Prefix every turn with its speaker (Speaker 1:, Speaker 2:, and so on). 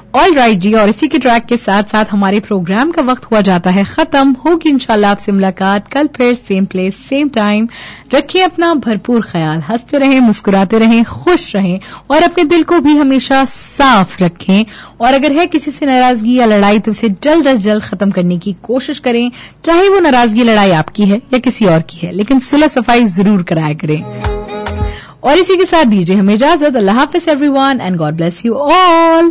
Speaker 1: All right जी, और इसी के ट्रैक के साथ साथ हमारे प्रोग्राम का वक्त हुआ जाता है खत्म। होगी इंशाल्लाह आपसे मुलाकात कल फिर सेम प्लेस सेम टाइम। रखिए अपना भरपूर ख्याल, हंसते रहें, मुस्कुराते रहें, खुश रहें और अपने दिल को भी हमेशा साफ रखें। और अगर है किसी से नाराजगी या लड़ाई तो उसे जल्द अज जल्द खत्म करने की कोशिश करें, चाहे वो नाराजगी लड़ाई आपकी है या किसी और की है, लेकिन सुलह सफाई जरूर कराया करें। और इसी के साथ दीजिए हमें इजाजत। अल्लाह हाफिज everyone and God bless you all.